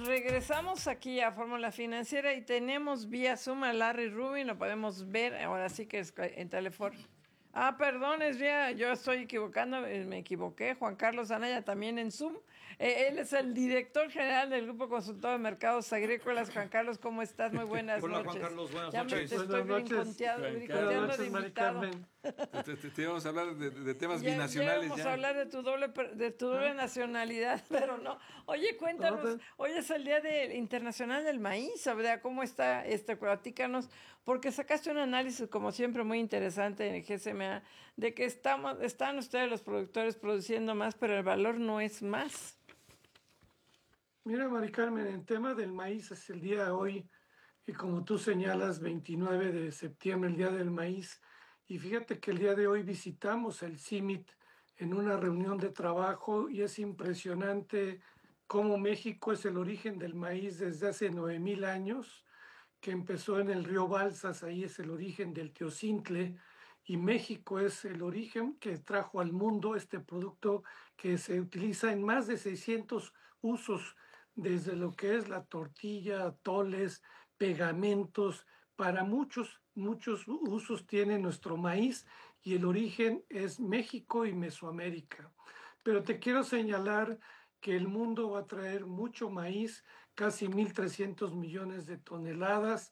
regresamos aquí a Fórmula Financiera y tenemos vía Zoom a Larry Rubin, lo podemos ver, ahora sí que es en teléfono. Perdón, yo estoy equivocando, me equivoqué. Juan Carlos Anaya también en Zoom. Él es el director general del Grupo Consultor de Mercados Agrícolas. Juan Carlos, ¿cómo estás? Muy buenas Hola, noches. Juan Carlos, buenas Ya noches. te estoy brincoteando de invitado. Te íbamos a hablar de temas Ya binacionales. íbamos a hablar de tu doble nacionalidad, pero no. Oye, cuéntanos, hoy es el Día Internacional del Maíz, ¿verdad? ¿Cómo está Platícanos, porque sacaste un análisis, como siempre, muy interesante en el GSMA, de que están ustedes los productores produciendo más, pero el valor no es más. Mira, Mari Carmen, el tema del maíz es el día de hoy, y como tú señalas, 29 de septiembre, el Día del Maíz. Y fíjate que el día de hoy visitamos el CIMIT en una reunión de trabajo y es impresionante cómo México es el origen del maíz desde hace 9,000 años, que empezó en el río Balsas, ahí es el origen del teocintle, y México es el origen que trajo al mundo este producto que se utiliza en más de 600 usos, desde lo que es la tortilla, atoles, pegamentos, para muchos usos tiene nuestro maíz y el origen es México y Mesoamérica. Pero te quiero señalar que el mundo va a traer mucho maíz, casi 1.300 millones de toneladas,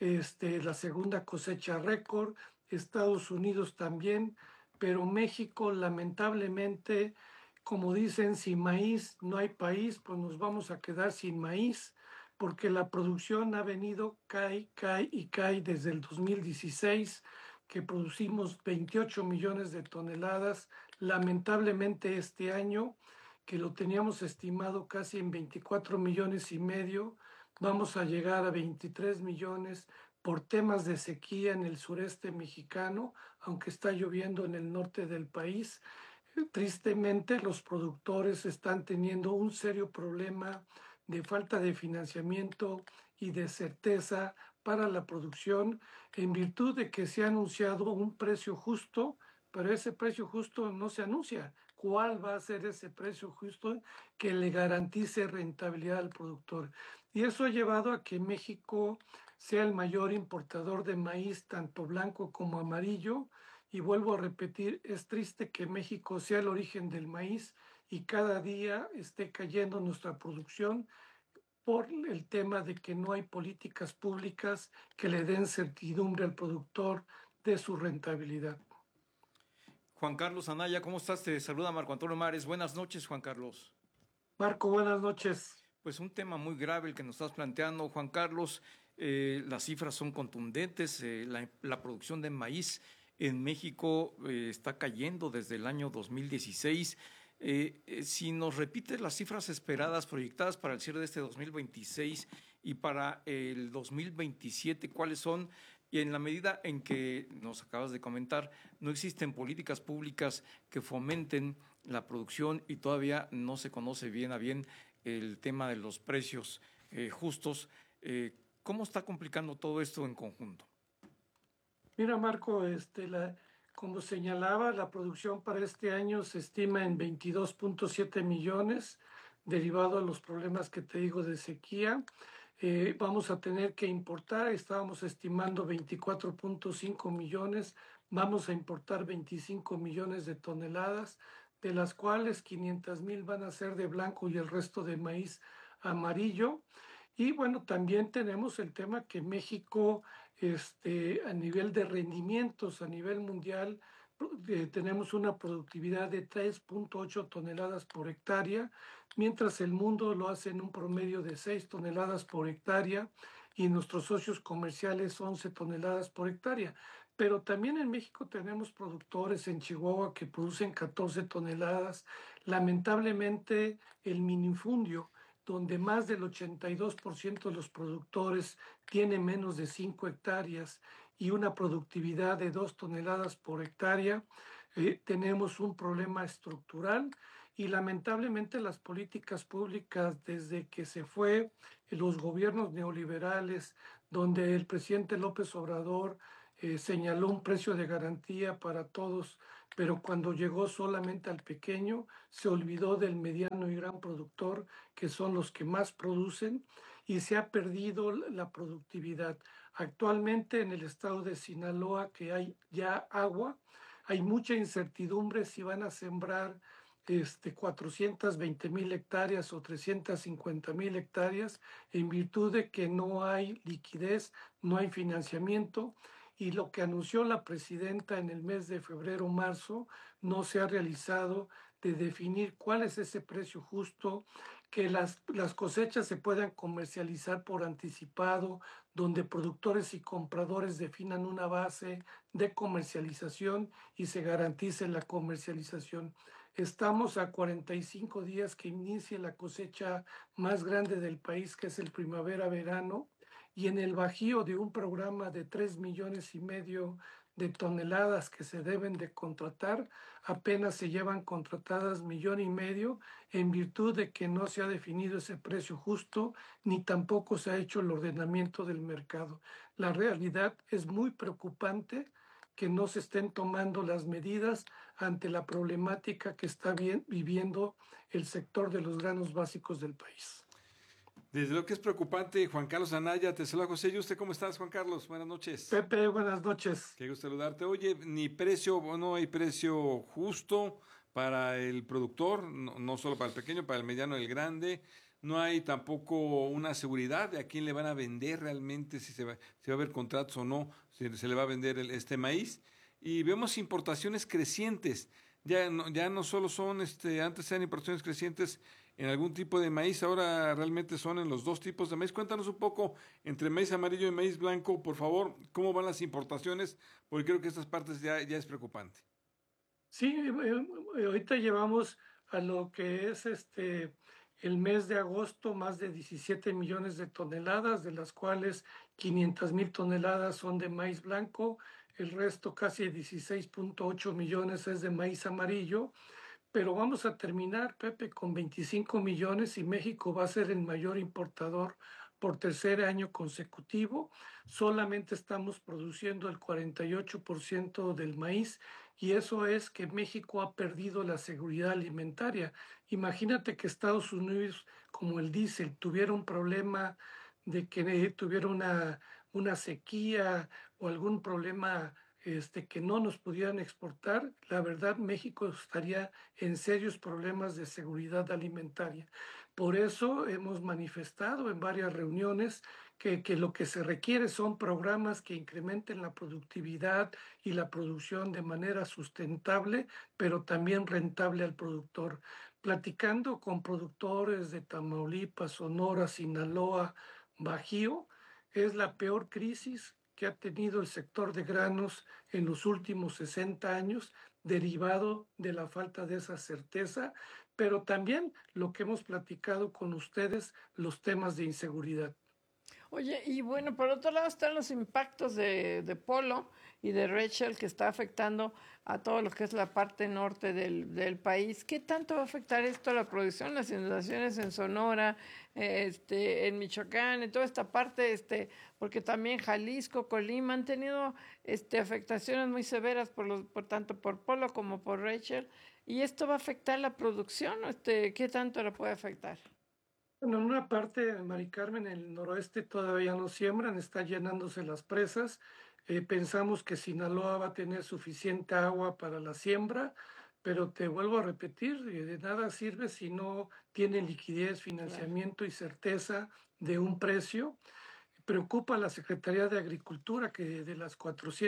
la segunda cosecha récord, Estados Unidos también, pero México lamentablemente, como dicen, sin maíz no hay país, pues nos vamos a quedar sin maíz, porque la producción ha venido, cae y cae desde el 2016, que producimos 28 millones de toneladas, lamentablemente este año que lo teníamos estimado casi en 24 millones y medio, vamos a llegar a 23 millones por temas de sequía en el sureste mexicano, aunque está lloviendo en el norte del país. Tristemente, los productores están teniendo un serio problema de falta de financiamiento y de certeza para la producción, en virtud de que se ha anunciado un precio justo, pero ese precio justo no se anuncia. ¿Cuál va a ser ese precio justo que le garantice rentabilidad al productor? Y eso ha llevado a que México sea el mayor importador de maíz, tanto blanco como amarillo. Y vuelvo a repetir, es triste que México sea el origen del maíz y cada día esté cayendo nuestra producción por el tema de que no hay políticas públicas que le den certidumbre al productor de su rentabilidad. Juan Carlos Anaya, ¿cómo estás? Te saluda Marco Antonio Mares. Buenas noches, Juan Carlos. Marco, buenas noches. Pues un tema muy grave el que nos estás planteando, Juan Carlos. Las cifras son contundentes. La producción de maíz en México está cayendo desde el año 2016. Si nos repites las cifras esperadas, proyectadas para el cierre de este 2026 y para el 2027, ¿cuáles son? Y en la medida en que nos acabas de comentar, no existen políticas públicas que fomenten la producción y todavía no se conoce bien a bien el tema de los precios justos. ¿Cómo está complicando todo esto en conjunto? Mira, Marco, como señalaba, la producción para este año se estima en 22,7 millones, derivado a los problemas que te digo de sequía. Vamos a tener que importar, estábamos estimando 24,5 millones, vamos a importar 25 millones de toneladas, de las cuales 500,000 van a ser de blanco y el resto de maíz amarillo. Y bueno, también tenemos el tema que México, a nivel de rendimientos, a nivel mundial, tenemos una productividad de 3,8 toneladas por hectárea, mientras el mundo lo hace en un promedio de 6 toneladas por hectárea y nuestros socios comerciales 11 toneladas por hectárea. Pero también en México tenemos productores en Chihuahua que producen 14 toneladas. Lamentablemente, el minifundio, donde más del 82% de los productores tiene menos de 5 hectáreas y una productividad de 2 toneladas por hectárea, tenemos un problema estructural y lamentablemente las políticas públicas desde que se fue los gobiernos neoliberales, donde el presidente López Obrador señaló un precio de garantía para todos pero cuando llegó solamente al pequeño, se olvidó del mediano y gran productor, que son los que más producen, y se ha perdido la productividad. Actualmente en el estado de Sinaloa, que hay ya agua, hay mucha incertidumbre si van a sembrar 420,000 hectáreas o 350,000 hectáreas, en virtud de que no hay liquidez, no hay financiamiento, y lo que anunció la presidenta en el mes de febrero, marzo, no se ha realizado, de definir cuál es ese precio justo, que las cosechas se puedan comercializar por anticipado, donde productores y compradores definan una base de comercialización y se garantice la comercialización. Estamos a 45 días que inicie la cosecha más grande del país, que es el primavera-verano, y en el bajío de un programa de 3,5 millones de toneladas que se deben de contratar, apenas se llevan contratadas 1,5 millones, en virtud de que no se ha definido ese precio justo, ni tampoco se ha hecho el ordenamiento del mercado. La realidad es muy preocupante que no se estén tomando las medidas ante la problemática que está viviendo el sector de los granos básicos del país. Desde lo que es preocupante, Juan Carlos Anaya, te saluda José. ¿Y usted cómo estás, Juan Carlos? Buenas noches. Pepe, buenas noches. Qué gusto saludarte. Oye, no hay precio justo para el productor, no solo para el pequeño, para el mediano y el grande. No hay tampoco una seguridad de a quién le van a vender realmente, si va a haber contratos o no, si se le va a vender este maíz. Y vemos importaciones crecientes. Ya no solo son, antes eran importaciones crecientes en algún tipo de maíz, ahora realmente son en los dos tipos de maíz. Cuéntanos un poco entre maíz amarillo y maíz blanco, por favor, cómo van las importaciones, porque creo que estas partes ya es preocupante. Sí, ahorita llevamos a lo que es el mes de agosto más de 17 millones de toneladas, de las cuales 500,000 toneladas son de maíz blanco, el resto casi 16,8 millones es de maíz amarillo. Pero vamos a terminar, Pepe, con 25 millones, y México va a ser el mayor importador por tercer año consecutivo. Solamente estamos produciendo el 48% del maíz, y eso es que México ha perdido la seguridad alimentaria. Imagínate que Estados Unidos, como el diésel, tuviera un problema de que tuviera una sequía o algún problema que no nos pudieran exportar. La verdad, México estaría en serios problemas de seguridad alimentaria. Por eso hemos manifestado en varias reuniones que lo que se requiere son programas que incrementen la productividad y la producción de manera sustentable, pero también rentable al productor. Platicando con productores de Tamaulipas, Sonora, Sinaloa, Bajío, es la peor crisis que ha tenido el sector de granos en los últimos 60 años, derivado de la falta de esa certeza, pero también lo que hemos platicado con ustedes, los temas de inseguridad. Oye, y bueno, por otro lado están los impactos de Polo y de Rachel, que está afectando a todo lo que es la parte norte del país. ¿Qué tanto va a afectar esto a la producción, las inundaciones en Sonora, en Michoacán, en toda esta parte, porque también Jalisco, Colima han tenido afectaciones muy severas por tanto por Polo como por Rachel? ¿Y esto va a afectar la producción? ¿Qué tanto la puede afectar? Bueno, en una parte, Mari Carmen, en el noroeste todavía no siembran, están llenándose las presas. Pensamos que Sinaloa va a tener suficiente agua para la siembra, pero te vuelvo a repetir, de nada sirve si no tiene liquidez, financiamiento y certeza de un precio. Preocupa a la Secretaría de Agricultura que de las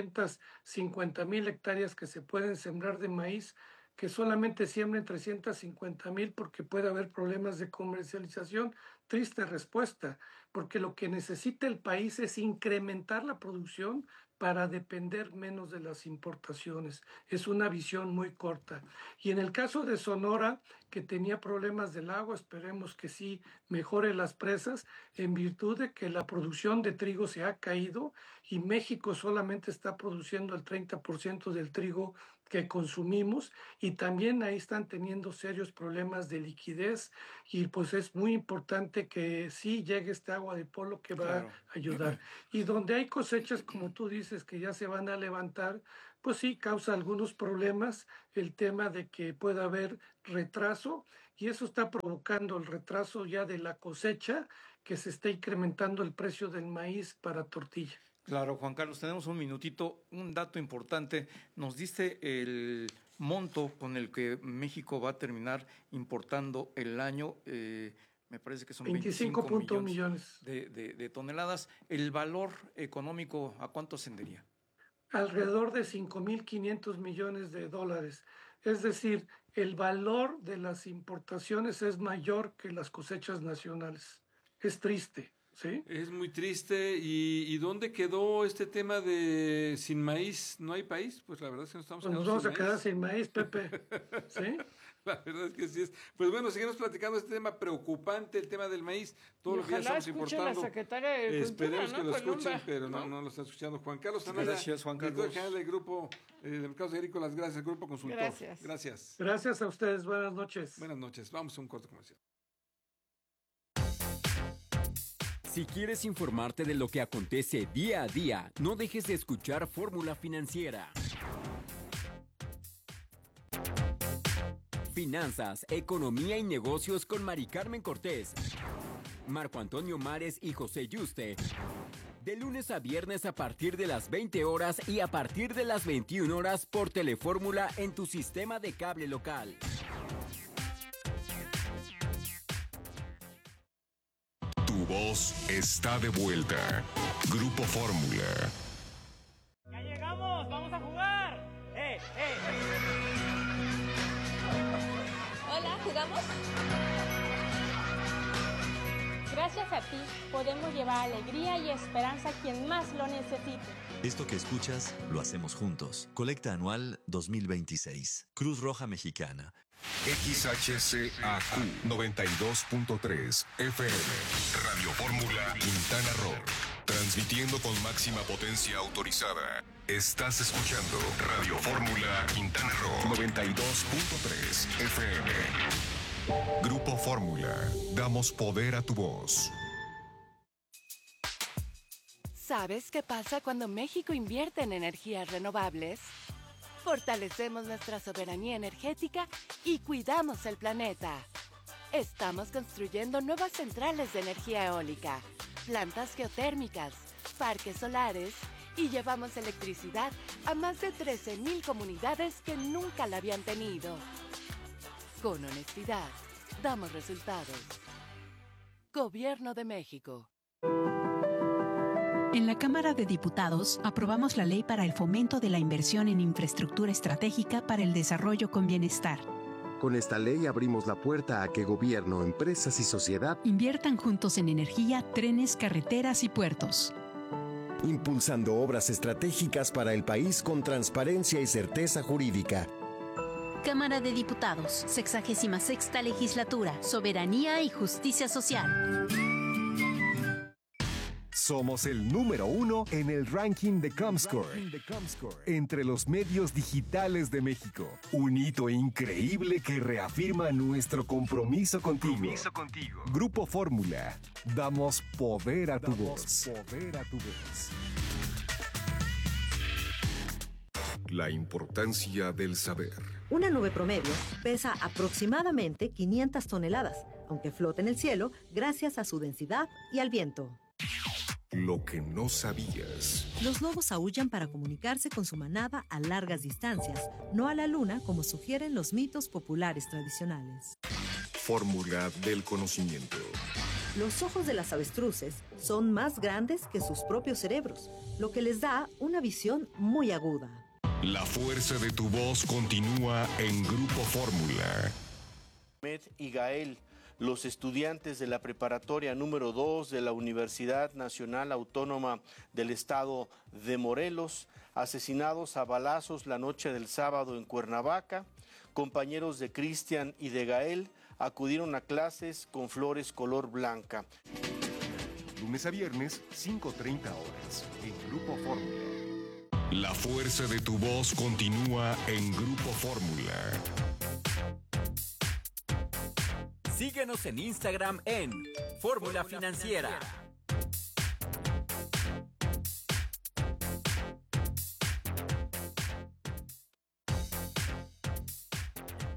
450,000 hectáreas que se pueden sembrar de maíz, que solamente siembren 350,000 porque puede haber problemas de comercialización. Triste respuesta, porque lo que necesita el país es incrementar la producción para depender menos de las importaciones. Es una visión muy corta. Y en el caso de Sonora, que tenía problemas del agua, esperemos que sí mejore las presas, en virtud de que la producción de trigo se ha caído y México solamente está produciendo el 30% del trigo que consumimos, y también ahí están teniendo serios problemas de liquidez, y pues es muy importante que sí llegue este agua de Polo que va a ayudar. Y donde hay cosechas, como tú dices, que ya se van a levantar, pues sí, causa algunos problemas el tema de que pueda haber retraso y eso está provocando el retraso ya de la cosecha, que se está incrementando el precio del maíz para tortilla. Claro, Juan Carlos, tenemos un minutito, un dato importante. Nos diste el monto con el que México va a terminar importando el año, me parece que son 25 millones de toneladas. ¿El valor económico a cuánto ascendería? Alrededor de 5.500 millones de dólares. Es decir, el valor de las importaciones es mayor que las cosechas nacionales. Es triste, ¿sí? Es muy triste. ¿Y dónde quedó este tema de sin maíz no hay país? Pues la verdad es que nos estamos quedando nos vamos a quedar sin maíz, Pepe. ¿Sí? La verdad es que sí es. Pues bueno, seguimos platicando este tema preocupante, el tema del maíz. Todos los días estamos importando. La secretaria de Cultura, esperemos que lo escuchen, Columba, pero no lo está escuchando. Juan Carlos Anaya, gracias, Juan Carlos. director general del Grupo de Mercados Agrícolas, gracias, Grupo Consultor. Gracias. Gracias a ustedes, buenas noches. Buenas noches, vamos a un corte comercial. Si quieres informarte de lo que acontece día a día, no dejes de escuchar Fórmula Financiera. Finanzas, economía y negocios con Mari Carmen Cortés, Marco Antonio Mares y José Yuste. De lunes a viernes a partir de las 20 horas y a partir de las 21 horas por Telefórmula en tu sistema de cable local. Tu voz está de vuelta. Grupo Fórmula. ¡Ya llegamos! ¡Vamos a jugar! Hola, ¿jugamos? Gracias a ti podemos llevar alegría y esperanza a quien más lo necesite. Esto que escuchas lo hacemos juntos. Colecta anual 2026. Cruz Roja Mexicana. XHCAQ 92.3 FM. Radio Fórmula Quintana Roo. Transmitiendo con máxima potencia autorizada. Estás escuchando Radio Fórmula Quintana Roo 92.3 FM. Grupo Fórmula. Damos poder a tu voz. ¿Sabes qué pasa cuando México invierte en energías renovables? Fortalecemos nuestra soberanía energética y cuidamos el planeta. Estamos construyendo nuevas centrales de energía eólica, plantas geotérmicas, parques solares y llevamos electricidad a más de 13,000 comunidades que nunca la habían tenido. Con honestidad, damos resultados. Gobierno de México. En la Cámara de Diputados aprobamos la Ley para el Fomento de la Inversión en Infraestructura Estratégica para el Desarrollo con Bienestar. Con esta ley abrimos la puerta a que gobierno, empresas y sociedad inviertan juntos en energía, trenes, carreteras y puertos. Impulsando obras estratégicas para el país con transparencia y certeza jurídica. Cámara de Diputados, 66ª Legislatura, Soberanía y Justicia Social. Somos el número 1 en el ranking de Comscore, entre los medios digitales de México. Un hito increíble que reafirma nuestro compromiso contigo. Grupo Fórmula. Damos poder a tu voz. La importancia del saber. Una nube promedio pesa aproximadamente 500 toneladas, aunque flota en el cielo gracias a su densidad y al viento. Lo que no sabías. Los lobos aúllan para comunicarse con su manada a largas distancias, no a la luna como sugieren los mitos populares tradicionales. Fórmula del conocimiento. Los ojos de las avestruces son más grandes que sus propios cerebros, lo que les da una visión muy aguda. La fuerza de tu voz continúa en Grupo Fórmula. Ahmed y Gael, los estudiantes de la preparatoria número 2 de la Universidad Nacional Autónoma del Estado de Morelos, asesinados a balazos la noche del sábado en Cuernavaca. Compañeros de Cristian y de Gael acudieron a clases con flores color blanca. Lunes a viernes, 5:30 horas, en Grupo Fórmula. La fuerza de tu voz continúa en Grupo Fórmula. Síguenos en Instagram en Fórmula Financiera.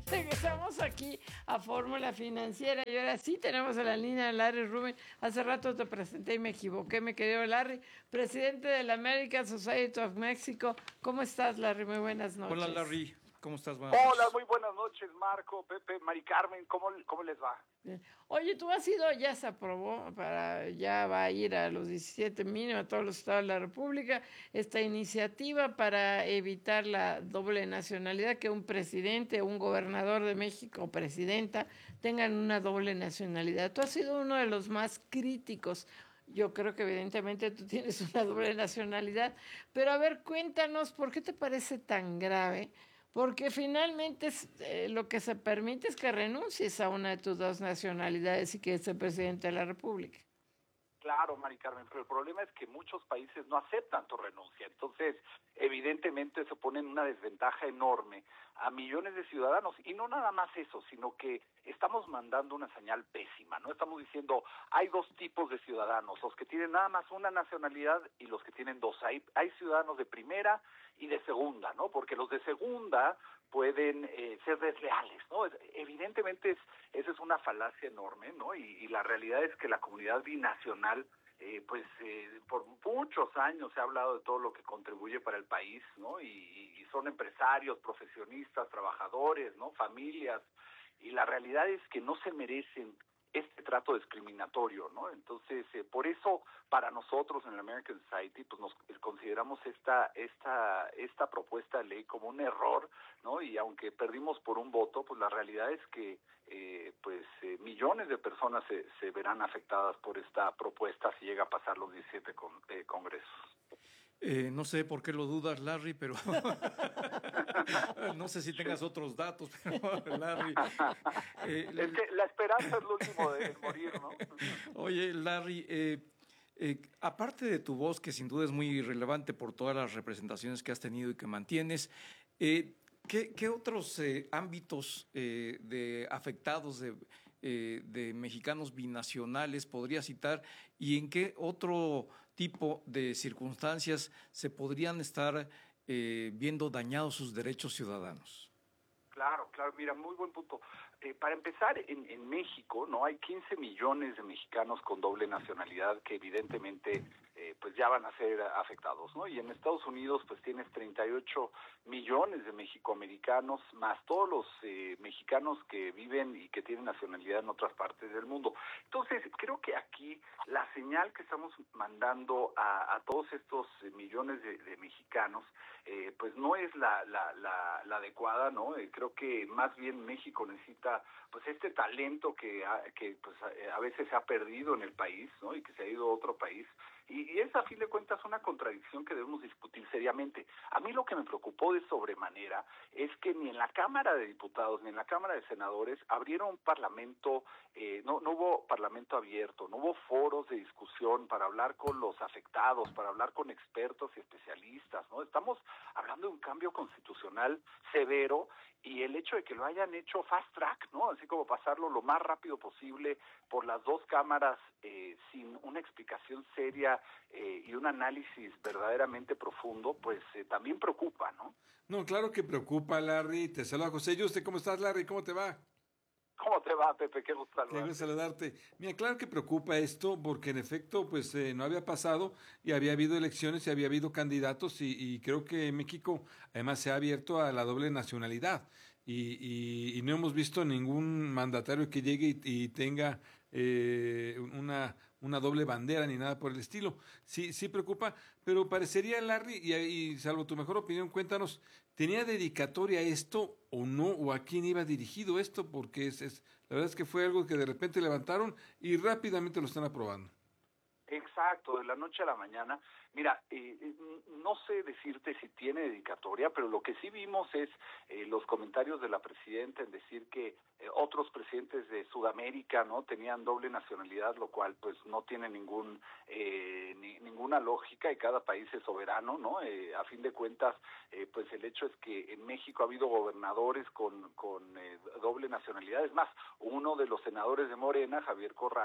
Regresamos aquí a Fórmula Financiera y ahora sí tenemos a la línea a Larry Rubin. Hace rato te presenté y me equivoqué, mi querido Larry, presidente de la American Society of Mexico. ¿Cómo estás, Larry? Muy buenas noches. Hola, Larry. ¿Cómo estás? Hola, muy buenas noches, Marco, Pepe, Mari Carmen, ¿cómo les va? Bien. Oye, tú has ido, ya se aprobó, ya va a ir a los 17 mínimo a todos los estados de la República, esta iniciativa para evitar la doble nacionalidad, que un presidente, un gobernador de México o presidenta tengan una doble nacionalidad. Tú has sido uno de los más críticos. Yo creo que evidentemente tú tienes una doble nacionalidad, pero a ver, cuéntanos, ¿por qué te parece tan grave? Porque finalmente lo que se permite es que renuncies a una de tus dos nacionalidades y que ser presidente de la República. Claro, Mari Carmen, pero el problema es que muchos países no aceptan tu renuncia. Entonces, evidentemente se pone en una desventaja enorme a millones de ciudadanos. Y no nada más eso, sino que estamos mandando una señal pésima, ¿no? Estamos diciendo, hay dos tipos de ciudadanos, los que tienen nada más una nacionalidad y los que tienen dos. Hay ciudadanos de primera y de segunda, ¿no? Porque los de segunda pueden ser desleales, ¿no? Evidentemente esa es una falacia enorme, ¿no? Y la realidad es que la comunidad binacional, por muchos años se ha hablado de todo lo que contribuye para el país, ¿no? Y son empresarios, profesionistas, trabajadores, ¿no? Familias, y la realidad es que no se merecen este trato discriminatorio, ¿no? Entonces, por eso, para nosotros en la American Society, pues nos consideramos esta propuesta de ley como un error, ¿no? Y aunque perdimos por un voto, pues la realidad es que millones de personas se verán afectadas por esta propuesta si llega a pasar los 17 congresos. No sé por qué lo dudas, Larry, pero no sé si tengas otros datos, pero Larry... es que la esperanza es lo último de morir, ¿no? Oye, Larry, aparte de tu voz, que sin duda es muy relevante por todas las representaciones que has tenido y que mantienes, ¿qué otros ámbitos de afectados de mexicanos binacionales podría citar y en qué otro tipo de circunstancias se podrían estar viendo dañados sus derechos ciudadanos? Claro, mira, muy buen punto. Para empezar, en México no hay 15 millones de mexicanos con doble nacionalidad que evidentemente pues ya van a ser afectados, ¿no? Y en Estados Unidos pues tienes 38 millones de mexicoamericanos más todos los mexicanos que viven y que tienen nacionalidad en otras partes del mundo. Entonces, creo que aquí la señal que estamos mandando a todos estos millones de mexicanos pues no es la adecuada, ¿no? Creo que más bien México necesita pues este talento que pues a veces se ha perdido en el país, ¿no? Y que se ha ido a otro país. Y es a fin de cuentas una contradicción que debemos discutir seriamente. A mí lo que me preocupó de sobremanera es que ni en la Cámara de Diputados ni en la Cámara de Senadores abrieron parlamento, no hubo parlamento abierto, no hubo foros de discusión para hablar con los afectados, para hablar con expertos y especialistas, ¿no? Estamos hablando de un cambio constitucional severo y el hecho de que lo hayan hecho fast track, ¿no? Así como pasarlo lo más rápido posible por las dos cámaras sin una explicación seria y un análisis verdaderamente profundo, pues también preocupa, ¿no? No, claro que preocupa, Larry. Te saluda José Yuste. ¿Cómo estás, Larry? ¿Cómo te va? ¿Cómo te va, Pepe? Qué gusto saludarte. Qué gusto saludarte. Mira, claro que preocupa esto porque en efecto pues no había pasado y había habido elecciones y había habido candidatos y creo que México además se ha abierto a la doble nacionalidad y no hemos visto ningún mandatario que llegue y tenga una doble bandera ni nada por el estilo. Sí preocupa, pero parecería, Larry, y salvo tu mejor opinión, cuéntanos, ¿tenía dedicatoria esto o no? ¿O a quién iba dirigido esto? Porque la verdad es que fue algo que de repente levantaron y rápidamente lo están aprobando. Exacto, de la noche a la mañana. Mira, no sé decirte si tiene dedicatoria, pero lo que sí vimos es los comentarios de la presidenta en decir que otros presidentes de Sudamérica no tenían doble nacionalidad, lo cual pues no tiene ninguna lógica y cada país es soberano, ¿no? A fin de cuentas, pues el hecho es que en México ha habido gobernadores con doble nacionalidad. Es más, uno de los senadores de Morena, Javier Corral,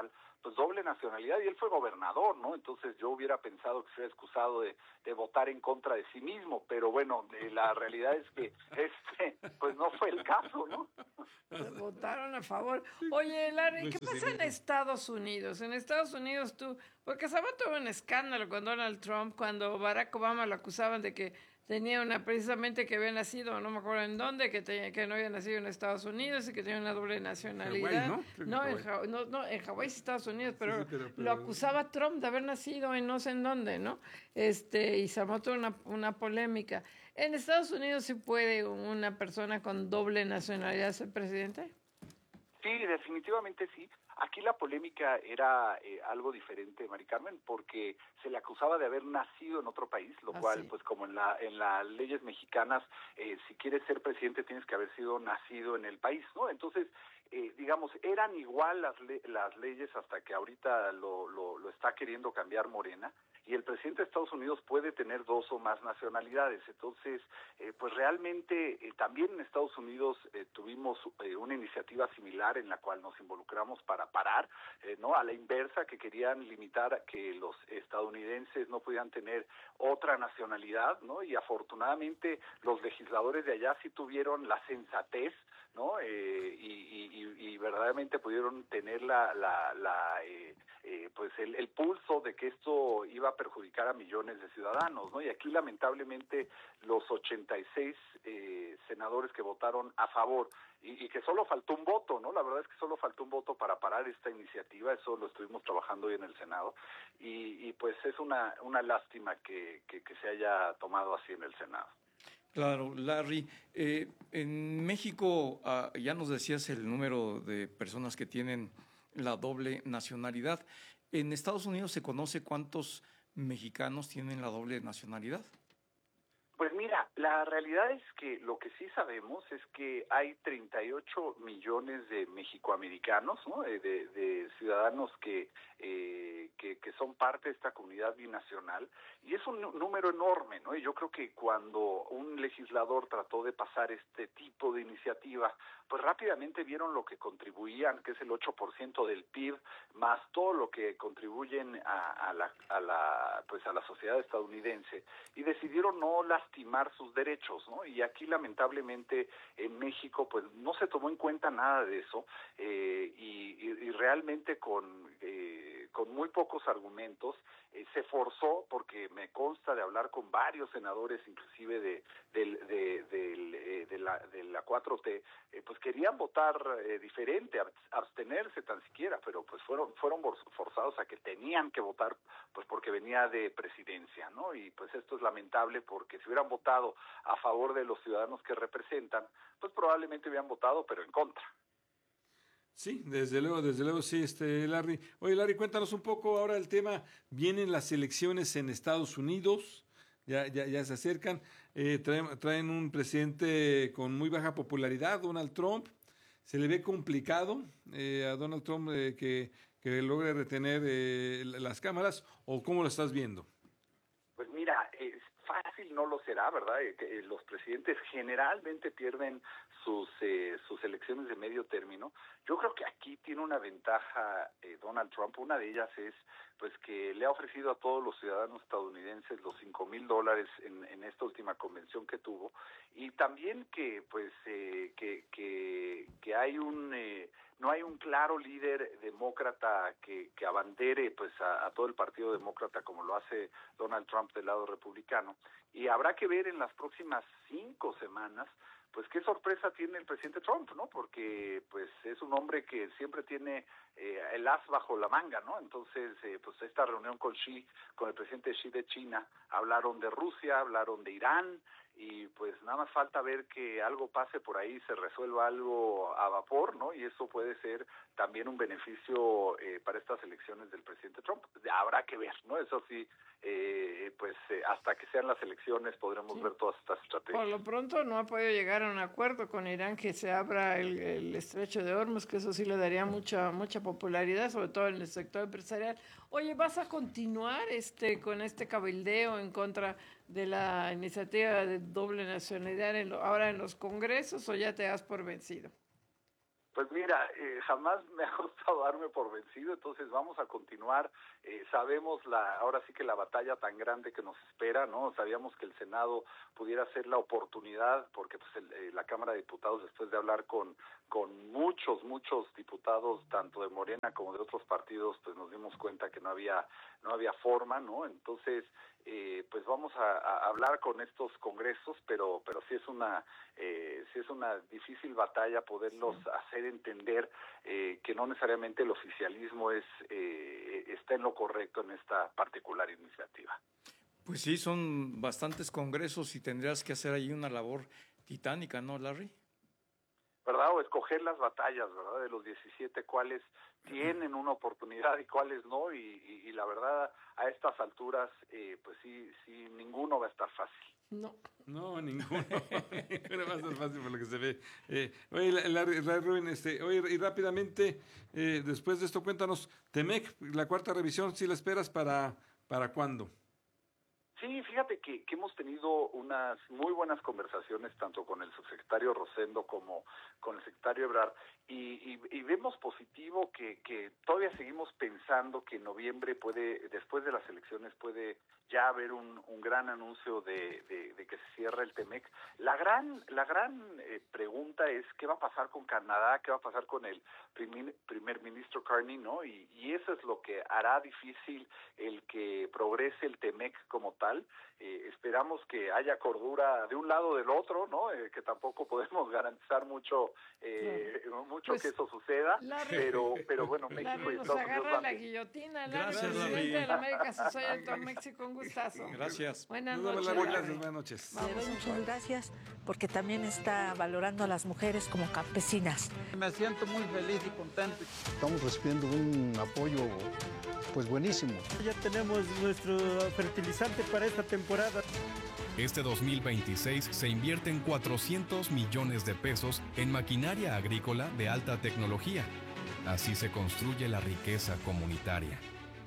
pues doble nacionalidad y él fue gobernador, ¿no? Entonces yo hubiera pensado que se hubiera excusado de votar en contra de sí mismo, pero bueno, la realidad es que pues no fue el caso, ¿no? Votaron a favor. Oye, Larry, ¿qué pasa en Estados Unidos? En Estados Unidos porque Sabá tuvo un escándalo con Donald Trump cuando Barack Obama lo acusaban de que tenía precisamente que había nacido, no me acuerdo en dónde, que no había nacido en Estados Unidos y que tenía una doble nacionalidad. Hawái, en Hawái sí, Estados Unidos, pero, pero lo acusaba Trump de haber nacido en no sé en dónde, ¿no? Y se armó toda una polémica. ¿En Estados Unidos sí puede una persona con doble nacionalidad ser presidente? Sí, definitivamente sí. Aquí la polémica era algo diferente, Mari Carmen, porque se le acusaba de haber nacido en otro país, lo cual, sí. pues como en las leyes mexicanas, si quieres ser presidente tienes que haber sido nacido en el país, ¿no? Entonces, digamos, eran igual las leyes hasta que ahorita lo está queriendo cambiar Morena, y el presidente de Estados Unidos puede tener 2 o más nacionalidades. Entonces, pues realmente también en Estados Unidos tuvimos una iniciativa similar en la cual nos involucramos para parar, ¿no? A la inversa, que querían limitar que los estadounidenses no pudieran tener otra nacionalidad, ¿no? Y afortunadamente los legisladores de allá sí tuvieron la sensatez, ¿no? Y verdaderamente pudieron tener pues el pulso de que esto iba a perjudicar a millones de ciudadanos, ¿no? Y aquí lamentablemente los 86 senadores que votaron a favor y que solo faltó un voto, ¿no? La verdad es que solo faltó un voto para parar esta iniciativa, eso lo estuvimos trabajando hoy en el Senado y pues es una lástima que se haya tomado así en el Senado. Claro, Larry, en México ya nos decías el número de personas que tienen la doble nacionalidad. ¿En Estados Unidos se conoce cuántos mexicanos tienen la doble nacionalidad? Pues mira, la realidad es que lo que sí sabemos es que hay 38 millones de mexicoamericanos, ¿no? De ciudadanos que son parte de esta comunidad binacional, y es un número enorme, ¿no? Y yo creo que cuando un legislador trató de pasar este tipo de iniciativa, pues rápidamente vieron lo que contribuían, que es el 8% del PIB, más todo lo que contribuyen a la sociedad estadounidense, y decidieron no lastimar sus derechos, ¿no? Y aquí lamentablemente en México pues no se tomó en cuenta nada de eso, y realmente con muy pocos argumentos se forzó, porque me consta de hablar con varios senadores, inclusive de la 4T, pues querían votar diferente, abstenerse tan siquiera, pero pues fueron forzados a que tenían que votar, pues porque venía de presidencia, ¿no? Y pues esto es lamentable, porque si hubieran votado a favor de los ciudadanos que representan, pues probablemente hubieran votado, pero en contra. Sí, desde luego, sí, Larry. Oye, Larry, cuéntanos un poco ahora el tema. Vienen las elecciones en Estados Unidos, ya se acercan. Traen un presidente con muy baja popularidad, Donald Trump. ¿Se le ve complicado a Donald Trump que logre retener las cámaras, o cómo lo estás viendo? Pues mira, fácil no lo será, ¿verdad? Los presidentes generalmente pierden sus elecciones de medio término. Yo creo que aquí tiene una ventaja Donald Trump. Una de ellas es pues que le ha ofrecido a todos los ciudadanos estadounidenses los $5,000 en esta última convención que tuvo, y también que pues que hay no hay un claro líder demócrata que abandere pues a todo el partido demócrata como lo hace Donald Trump del lado republicano, y habrá que ver en las próximas 5 semanas pues qué sorpresa tiene el presidente Trump, ¿no? Porque pues es un hombre que siempre tiene el as bajo la manga, ¿no? Entonces, pues esta reunión con el presidente Xi de China, hablaron de Rusia, hablaron de Irán, y pues nada más falta ver que algo pase por ahí, se resuelva algo a vapor, ¿no? Y eso puede ser también un beneficio para estas elecciones del presidente Trump. Habrá que ver, ¿no? Eso sí, hasta que sean las elecciones podremos ver todas estas estrategias. Por lo pronto no ha podido llegar a un acuerdo con Irán que se abra el estrecho de Hormuz, que eso sí le daría mucha popularidad, sobre todo en el sector empresarial. Oye, ¿vas a continuar con este cabildeo en contra de la iniciativa de doble nacionalidad ahora en los congresos, o ya te das por vencido? Pues mira, jamás me ha gustado darme por vencido, entonces vamos a continuar. Sabemos ahora sí que la batalla tan grande que nos espera, ¿no? Sabíamos que el Senado pudiera ser la oportunidad, porque pues la Cámara de Diputados, después de hablar con muchos diputados, tanto de Morena como de otros partidos, pues nos dimos cuenta que no había forma, ¿no? Entonces, pues vamos a hablar con estos congresos, pero sí es una difícil batalla poderlos hacer entender que no necesariamente el oficialismo está en lo correcto en esta particular iniciativa. Pues sí, son bastantes congresos y tendrías que hacer ahí una labor titánica, ¿no, Larry? ¿Verdad? O escoger las batallas, ¿verdad? De los 17, cuáles tienen una oportunidad y cuáles no, y la verdad, a estas alturas, pues sí, ninguno va a estar fácil. No, ninguno. Ninguno va a ser fácil por lo que se ve. Oye, Larry Rubin, oye, y rápidamente, después de esto, cuéntanos, TEMEC, la cuarta revisión, ¿sí la esperas para cuándo? Sí, fíjate que hemos tenido unas muy buenas conversaciones tanto con el subsecretario Rosendo como con el secretario Ebrard y vemos positivo que todavía seguimos pensando que en noviembre después de las elecciones puede ya haber un gran anuncio de que se cierra el TEMEC. La gran pregunta es qué va a pasar con Canadá, qué va a pasar con el primer ministro Carney, ¿no? Y eso es lo que hará difícil el que progrese el TEMEC como tal. Esperamos que haya cordura de un lado o del otro, ¿no? Que tampoco podemos garantizar mucho pues, que eso suceda, pero bueno, México y Estados Unidos agarra la guillotina, Gracias, presidente de la América Society of México, un gustazo. Gracias. Buenas noches. Buenas noches. Le doy muchas gracias porque también está valorando a las mujeres como campesinas. Me siento muy feliz y contento. Estamos recibiendo un apoyo pues buenísimo. Ya tenemos nuestro fertilizante para esta temporada. Este 2026 se invierten 400 millones de pesos en maquinaria agrícola de alta tecnología. Así se construye la riqueza comunitaria.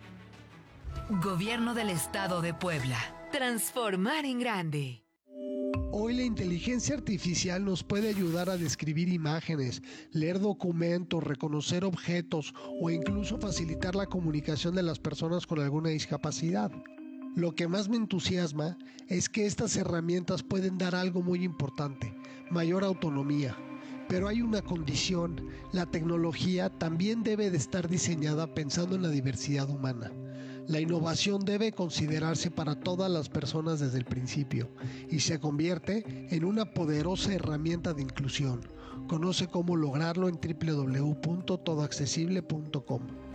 Gobierno del Estado de Puebla. Transformar en grande. Hoy la inteligencia artificial nos puede ayudar a describir imágenes, leer documentos, reconocer objetos o incluso facilitar la comunicación de las personas con alguna discapacidad. Lo que más me entusiasma es que estas herramientas pueden dar algo muy importante, mayor autonomía. Pero hay una condición, la tecnología también debe de estar diseñada pensando en la diversidad humana. La innovación debe considerarse para todas las personas desde el principio y se convierte en una poderosa herramienta de inclusión. Conoce cómo lograrlo en www.todoaccesible.com.